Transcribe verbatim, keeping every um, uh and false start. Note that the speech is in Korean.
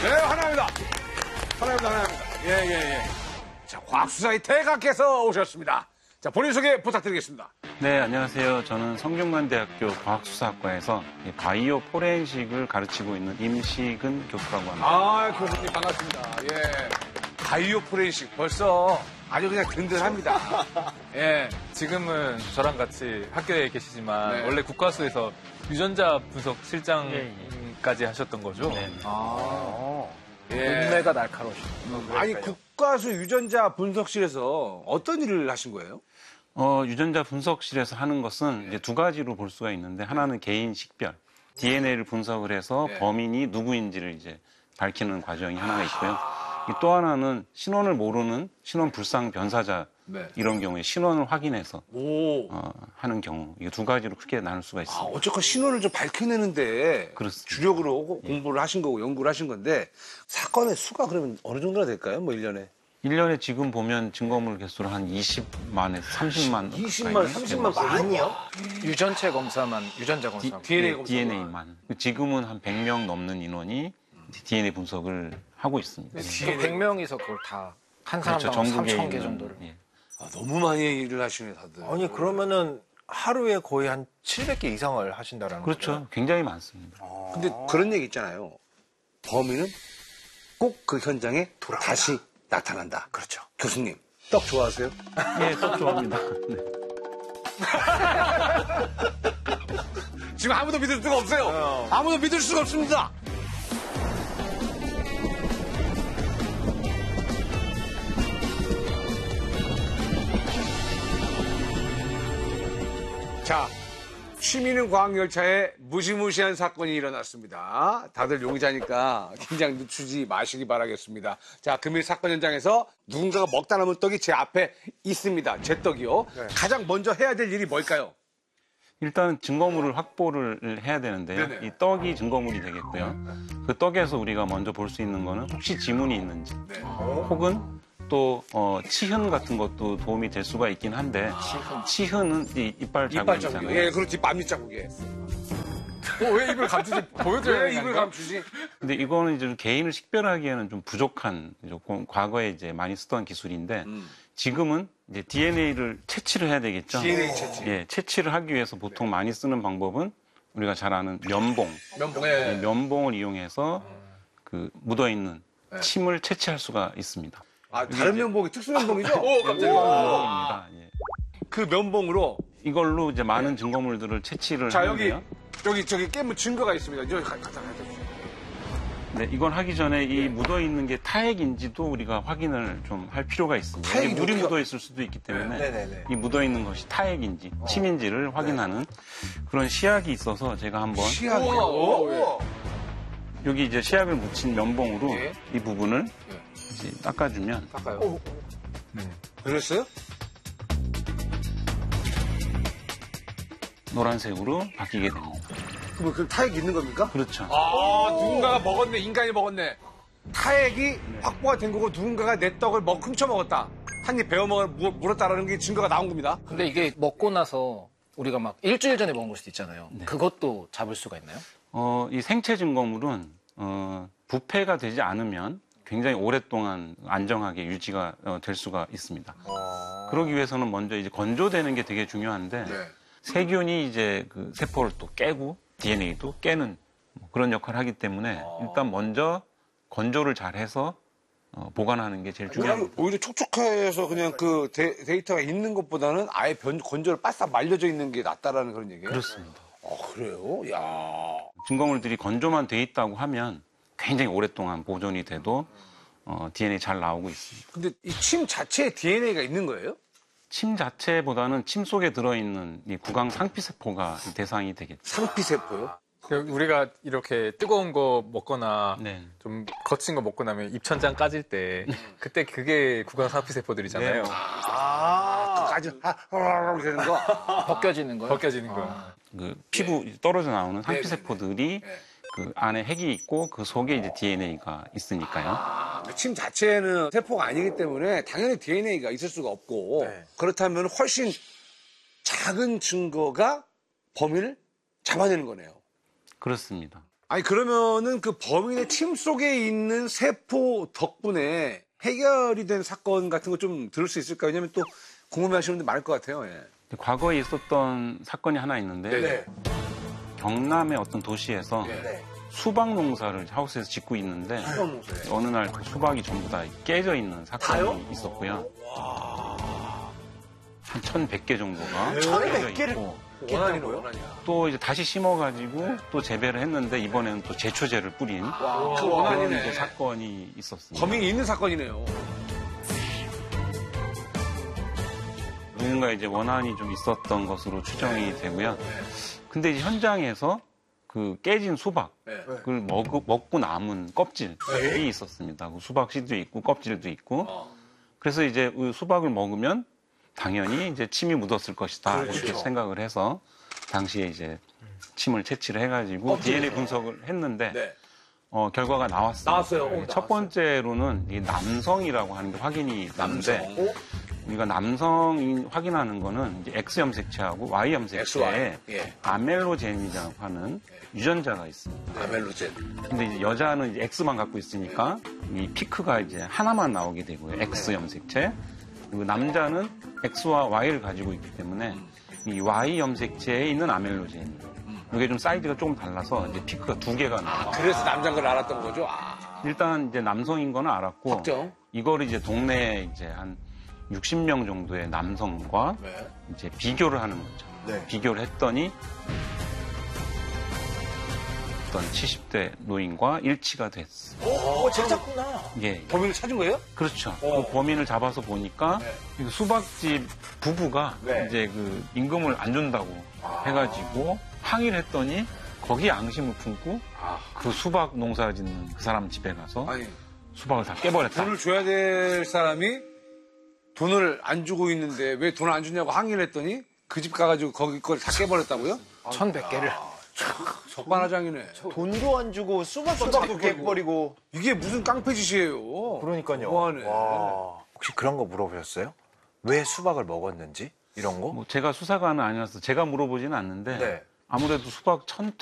네, 환영합니다. 환영합니다, 환영합니다. 예, 예, 예. 자, 과학수사의 대가께서 오셨습니다. 자, 본인 소개 부탁드리겠습니다. 네, 안녕하세요. 저는 성균관대학교 과학수사학과에서 바이오 포렌식을 가르치고 있는 임식은 교수라고 합니다. 아, 교수님 반갑습니다. 예. 바이오 포렌식 벌써 아주 그냥 든든합니다. 예, 지금은 저랑 같이 학교에 계시지만 네. 원래 국과수에서 유전자 분석 실장까지 하셨던 거죠? 네. 아, 예. 눈매가 날카로우시죠. 아니, 국가수 유전자 분석실에서 어떤 일을 하신 거예요? 어, 유전자 분석실에서 하는 것은 이제 두 가지로 볼 수가 있는데 하나는 개인 식별, 디엔에이를 분석을 해서 네. 범인이 누구인지를 이제 밝히는 과정이 하나가 있고요. 이 또 하나는 신원을 모르는 신원 불상 변사자 네. 이런 경우에 신원을 확인해서 오. 어, 하는 경우 이 두 가지로 크게 나눌 수가 아, 있습니다. 어쨌건 신원을 좀 밝혀내는데 그렇습니다. 주력으로 공부를 하신 거고 연구를 하신 건데 사건의 수가 그러면 어느 정도나 될까요? 뭐 일 년에? 일 년에 지금 보면 증거물 개수를 한 이십만에서 삼십만 이십만, 삼십만 아니요. 유전체 검사만, 유전자 검사. 디엔에이 검사. 디엔에이만. 지금은 한 백 명 넘는 인원이 디엔에이 분석을 하고 있습니다. 그 백 명이서 그걸 다 한 그렇죠. 사람당 전국에 삼천 개 있는, 정도를. 예. 아, 너무 많이 일을 하시네 다들. 아니 그러면은 하루에 거의 한 칠백 개 이상을 하신다라는 그렇죠. 거죠? 굉장히 많습니다. 근데 그런 얘기 있잖아요. 범인은 꼭 그 현장에 다시 나타난다. 그렇죠. 교수님, 떡 좋아하세요? 예, 떡 좋아합니다. 네. 지금 아무도 믿을 수가 없어요. 아무도 믿을 수가 없습니다. 자, 취미는 과학열차에 무시무시한 사건이 일어났습니다. 다들 용의자니까 긴장 늦추지 마시기 바라겠습니다. 자, 금일 사건 현장에서 누군가가 먹다 남은 떡이 제 앞에 있습니다. 제 떡이요. 가장 먼저 해야 될 일이 뭘까요? 일단 증거물을 확보를 해야 되는데요. 네네. 이 떡이 증거물이 되겠고요. 그 떡에서 우리가 먼저 볼 수 있는 거는 혹시 지문이 있는지 네. 혹은 또 어, 치흔 같은 것도 도움이 될 수가 있긴 한데 치흔은 이 이빨 이빨 자국이요. 자국이잖아요. 예, 그렇지. 맘밑 자국이에요. 왜 입을 감추지? 보여줘야 왜 되는 입을 건가? 감추지? 근데 이거는 이제 좀 개인을 식별하기에는 좀 부족한 조금 과거에 이제 많이 쓰던 기술인데 음. 지금은 이제 디엔에이를 채취를 해야 되겠죠. 디엔에이 채취. 예, 채취를 하기 위해서 보통 많이 쓰는 방법은 우리가 잘 아는 면봉. 면봉에. 이 면봉을 이용해서 그 묻어 있는 네. 침을 채취할 수가 있습니다. 아, 다른 면봉이 특수 면봉이죠? 오, 깜짝이야. 면봉입니다. 예. 그 면봉으로. 이걸로 이제 많은 증거물들을 채취를 자, 여기, 하는데요. 여기, 저기 깨문 증거가 있습니다. 여기 가- 갖다 갖다 주세요. 네, 이건 하기 전에 이 묻어 있는 게 타액인지도 우리가 확인을 좀 할 필요가 있습니다. 타액이 이게 물이 어디가- 묻어 있을 수도 있기 때문에 네네네. 이 묻어 있는 것이 타액인지 침인지를 확인하는 그런 시약이 있어서 제가 한번 시약이요. 우와, 우와, 예. 여기 이제 시약을 묻힌 면봉으로 예. 이 부분을 예. 이제 닦아주면 닦아요. 그랬어요? 노란색으로 바뀌게 됩니다. 그럼 그 타액이 있는 겁니까? 그렇죠. 아, 누군가가 먹었네. 인간이 먹었네. 타액이 확보가 된 거고 누군가가 내 떡을 먹, 훔쳐 먹었다. 한 입 베어 먹, 물- 물었다라는 게 증거가 나온 겁니다. 근데 이게 먹고 나서 우리가 막 일주일 전에 먹은 걸 수도 있잖아요. 그것도 잡을 수가 있나요? 어, 이 생체 증거물은 어, 부패가 되지 않으면 굉장히 오랫동안 안정하게 유지가 어, 될 수가 있습니다. 그러기 위해서는 먼저 이제 건조되는 게 되게 중요한데 네. 세균이 이제 그 세포를 또 깨고 디엔에이도 깨는 뭐 그런 역할을 하기 때문에 일단 먼저 건조를 잘 해서 어, 보관하는 게 제일 중요합니다. 오히려 촉촉해서 그냥 그 데, 데이터가 있는 것보다는 아예 변, 건조를 바싹 말려져 있는 게 낫다라는 그런 얘기예요? 그렇습니다. 아, 그래요? 야. 증거물들이 건조만 돼 있다고 하면 굉장히 오랫동안 보존이 돼도 어, 디엔에이 잘 나오고 있습니다. 근데 이 침 자체에 디엔에이가 있는 거예요? 침 자체보다는 침 속에 들어있는 이 구강 상피세포가 대상이 되겠죠. 상피세포요? 그 우리가 이렇게 뜨거운 거 먹거나 네. 좀 거친 거 먹고 나면 입천장 까질 때 그때 그게 구강 상피세포들이잖아요. 아, 아주, 아, 아, 되는 거. 벗겨지는 거요? 벗겨지는 거. 그 피부 떨어져 나오는 네, 상피세포들이 그 안에 핵이 있고 그 속에 이제 디엔에이가 있으니까요. 아, 침 자체는 세포가 아니기 때문에 당연히 디엔에이가 있을 수가 없고 네. 그렇다면 훨씬 작은 증거가 범인을 잡아내는 거네요. 그렇습니다. 아니 그러면은 그 범인의 침 속에 있는 세포 덕분에 해결이 된 사건 같은 거 좀 들을 수 있을까요? 왜냐면 또 궁금해하시는 분들 많을 것 같아요. 예. 과거에 있었던 사건이 하나 있는데 네네. 경남의 어떤 도시에서 네. 수박 농사를 하우스에서 짓고 있는데 수박농사에. 어느 날 그 수박이 전부 다 깨져 있는 사건이 다요? 있었고요. 한 천백 개 정도가 천백 깨져 있고 원한이는 원한이야. 또 이제 다시 심어가지고 또 재배를 했는데 이번에는 또 제초제를 뿌린 와, 그 그런 원한이네. 이제 사건이 있었습니다. 범인이 있는 사건이네요. 누군가 이제 원한이 좀 있었던 것으로 추정이 되고요. 근데 이제 현장에서 그 깨진 수박을 네. 먹, 먹고 남은 껍질이 있었습니다. 그 수박 씨도 있고 껍질도 있고. 그래서 이제 그 수박을 먹으면 당연히 이제 침이 묻었을 것이다 이렇게 생각을 해서 당시에 이제 침을 채취를 해가지고 디엔에이 분석을 했는데 네. 어, 결과가 나왔습니다. 나왔어요. 오, 첫 번째로는 이 남성이라고 하는 게 확인이 됐는데 우리가 남성이 확인하는 거는 이제 X 염색체하고 Y 엑스, 염색체에 와이. 예. 아멜로젠이라고 하는 유전자가 있습니다. 아멜로젠. 근데 이제 여자는 이제 X만 갖고 있으니까 이 피크가 이제 하나만 나오게 되고요. X 염색체. 그리고 남자는 X와 Y를 가지고 있기 때문에 이 Y 염색체에 있는 아멜로젠. 이게 좀 사이즈가 조금 달라서 이제 피크가 두 개가 나와요. 그래서 남자인 걸 알았던 거죠. 아. 일단 이제 남성인 거는 알았고 확정. 이거를 이제 동네에 이제 한 육십 명 정도의 남성과 네. 이제 비교를 하는 거죠. 네. 비교를 했더니 어떤 칠십 대 노인과 일치가 됐어. 오, 찾았구나. 예, 범인을 찾은 거예요? 그렇죠. 어. 그 범인을 잡아서 보니까 네. 그 수박집 부부가 네. 이제 그 임금을 안 준다고 해가지고 항의를 했더니 거기에 앙심을 품고 아. 그 수박 농사 짓는 그 사람 집에 가서 아니 수박을 다 깨버렸다. 돈을 줘야 될 사람이 돈을 안 주고 있는데 왜 돈을 안 주냐고 항의를 했더니 그 집 가가지고 거기 걸 다 깨버렸다고? 천백 개를. 적반하장이네. 돈도 안 주고 수박도 수박도 깨버리고. 이게 무슨 깡패짓이에요. 그러니까요. 뭐하네. 와. 혹시 그런 거 물어보셨어요? 왜 수박을 먹었는지? 이런 거? 뭐 제가 수사관은 아니라서 제가 물어보지는 않는데 네. 아무래도 수박 천